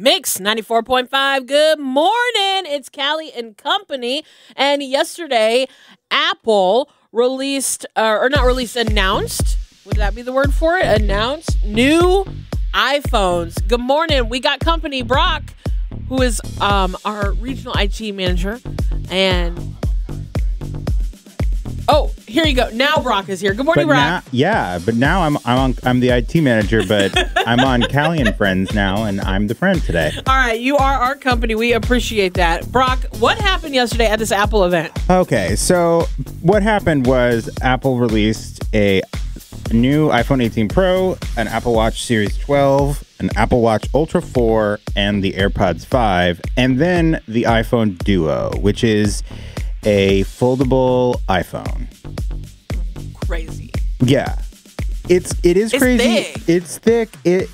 Mix 94.5. Good morning. It's Callie and Company. And yesterday, Apple announced, would that be the word for it? Announced new iPhones. Good morning. We got company. Brock, who is our regional IT manager. And here you go. Now Brock is here. Good morning, Brock. But now I'm the IT manager, but I'm on Callie and Friends now, and I'm the friend today. All right, you are our company. We appreciate that. Brock, what happened yesterday at this Apple event? Okay, so what happened was Apple released a new iPhone 18 Pro, an Apple Watch Series 12, an Apple Watch Ultra 4, and the AirPods 5, and then the iPhone Duo, which is a foldable iPhone. Crazy. Yeah. It is crazy. Thick. It's thick.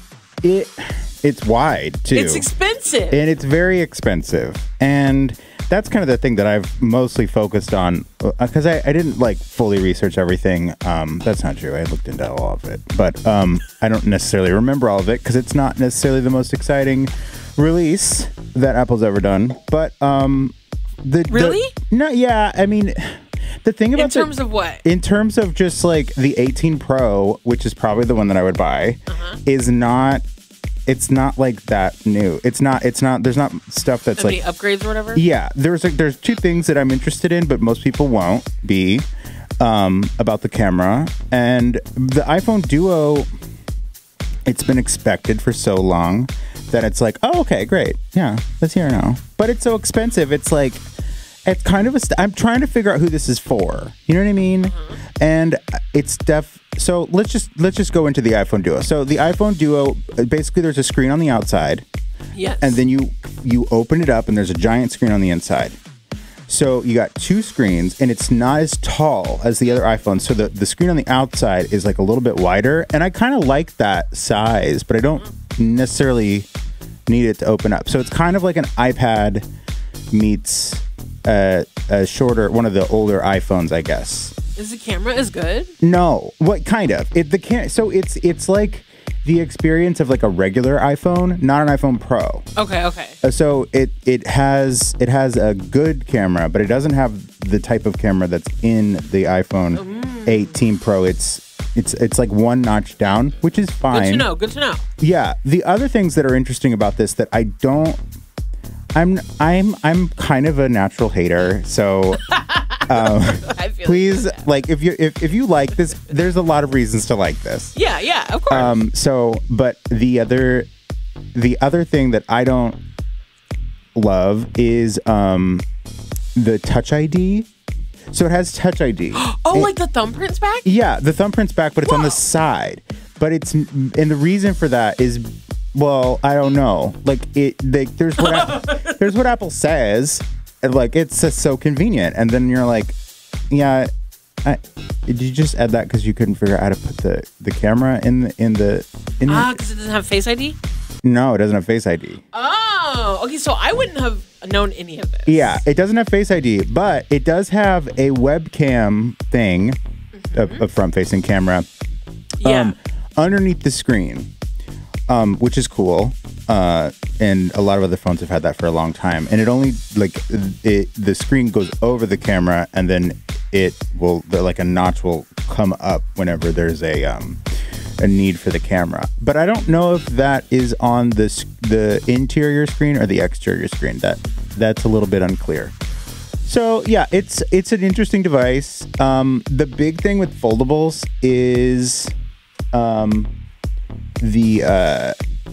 It's wide too. It's expensive. And it's very expensive. And that's kind of the thing that I've mostly focused on because I didn't fully research everything. That's not true. I looked into all of it. But I don't necessarily remember all of it because it's not necessarily the most exciting release that Apple's ever done. But Really? I mean, the thing about in terms of what? In terms of just the 18 Pro, which is probably the one that I would buy, is not. It's not that new. It's not. There's not stuff that's Any upgrades or whatever. Yeah, there's two things that I'm interested in, but most people won't be about the camera and the iPhone Duo. It's been expected for so long that it's oh, okay, great. Yeah, let's hear now. But it's so expensive. It's it's kind of I'm trying to figure out who this is for. You know what I mean? And it's so let's just go into the iPhone Duo. So the iPhone Duo, basically there's a screen on the outside. Yes. And then you open it up and there's a giant screen on the inside. So you got two screens and it's not as tall as the other iPhones. So the screen on the outside is a little bit wider. And I kind of like that size, but I don't necessarily need it to open up. So it's kind of like an iPad meets a shorter, one of the older iPhones, I guess. Is the camera as good? No. What kind of? So it's like the experience of a regular iPhone, not an iPhone Pro. Okay. So it has a good camera, but it doesn't have the type of camera that's in the iPhone 18 Pro. It's one notch down, which is fine. Good to know. Yeah. The other things that are interesting about this that I'm kind of a natural hater, so I feel please if you like this, there's a lot of reasons to like this. Yeah, of course. But the other thing that I don't love is the Touch ID. So it has Touch ID. The thumbprint's back? Yeah, the thumbprint's back, but it's on the side. But and the reason for that is, well, I don't know. There's what Apple says, and it's just so convenient. And then you're yeah, did you just add that because you couldn't figure out how to put the camera in because it doesn't have Face ID? No, it doesn't have Face ID. Oh, okay. So I wouldn't have known any of this. Yeah, it doesn't have Face ID, but it does have a webcam thing, a front-facing camera, underneath the screen, which is cool. And a lot of other phones have had that for a long time. And it only the screen goes over the camera, and then it will a notch will come up whenever there's a need for the camera. But I don't know if that is on the interior screen or the exterior screen. That's a little bit unclear. So yeah, it's an interesting device. The big thing with foldables is the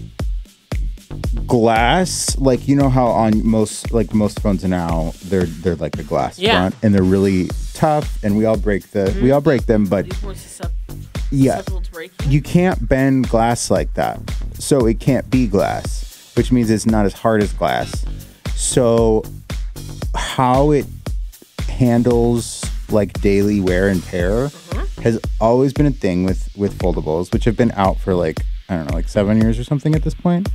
glass. You know how on most phones now they're the glass front, and they're really tough, and we all break them, but yeah, you can't bend glass like that, so it can't be glass, which means it's not as hard as glass. So how it handles daily wear and tear has always been a thing with foldables, which have been out for I don't know, 7 years or something at this point.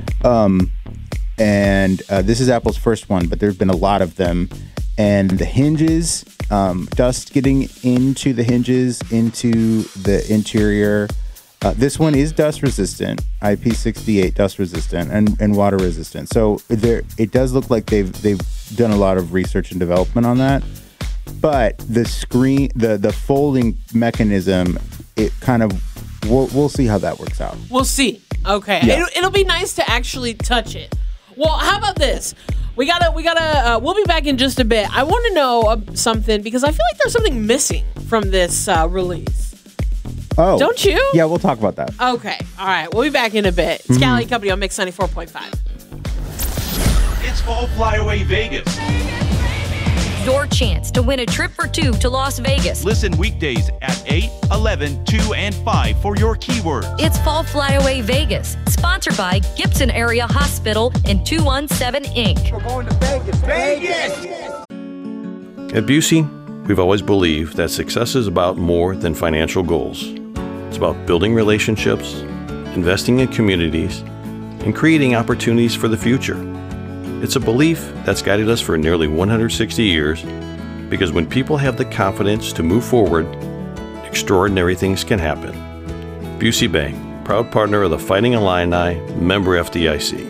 And this is Apple's first one, but there's been a lot of them. And the hinges, dust getting into the hinges, into the interior, This one is dust resistant, IP68 dust resistant and water resistant. So it does look like they've done a lot of research and development on that. But the screen, the folding mechanism, it kind of, we'll see how that works out. We'll see. Okay. Yeah. It'll be nice to actually touch it. Well, how about this? We'll be back in just a bit. I want to know something because I feel like there's something missing from this release. Oh. Don't you? Yeah, we'll talk about that. Okay. All right. We'll be back in a bit. It's Callie and Company on Mix 94.5. It's Fall Flyaway Vegas. Your chance to win a trip for two to Las Vegas. Listen weekdays at 8, 11, 2, and 5 for your keywords. It's Fall Flyaway Vegas, sponsored by Gibson Area Hospital and 217 Inc. We're going to Vegas. Vegas! At Busey, we've always believed that success is about more than financial goals. It's about building relationships, investing in communities, and creating opportunities for the future. It's a belief that's guided us for nearly 160 years because when people have the confidence to move forward, extraordinary things can happen. Busey Bank, proud partner of the Fighting Illini, member FDIC.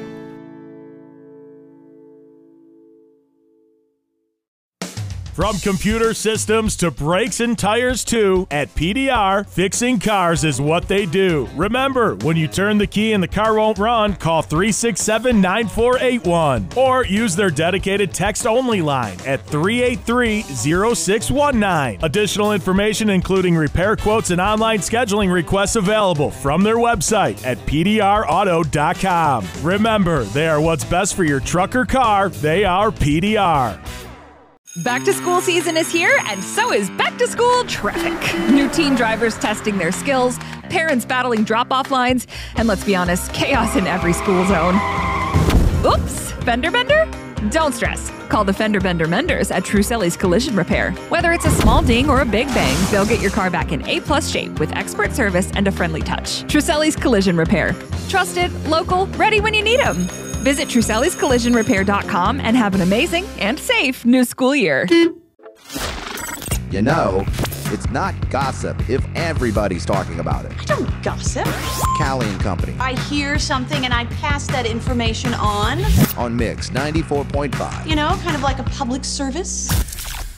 From computer systems to brakes and tires too, at PDR, fixing cars is what they do. Remember, when you turn the key and the car won't run, call 367-9481 or use their dedicated text-only line at 383-0619. Additional information including repair quotes and online scheduling requests available from their website at pdrauto.com. Remember, they are what's best for your truck or car. They are PDR. Back to school season is here, and so is back to school traffic. New teen drivers testing their skills, parents battling drop-off lines, and let's be honest, chaos in every school zone. Oops, fender bender? Don't stress. Call the Fender Bender Menders at Truselli's Collision Repair. Whether it's a small ding or a big bang, they'll get your car back in A+ shape with expert service and a friendly touch. Truselli's Collision Repair. Trusted, local, ready when you need them. Visit Truselli'sCollisionRepair.com and have an amazing and safe new school year. You know, it's not gossip if everybody's talking about it. I don't gossip. Callie and Company. I hear something and I pass that information on Mix 94.5. You know, kind of like a public service.